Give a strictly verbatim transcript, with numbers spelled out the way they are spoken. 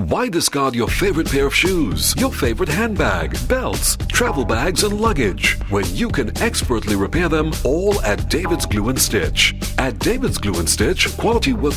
Why discard your favorite pair of shoes, your favorite handbag, belts, travel bags, and luggage when you can expertly repair them all at David's Glue and Stitch? At David's Glue and Stitch, quality work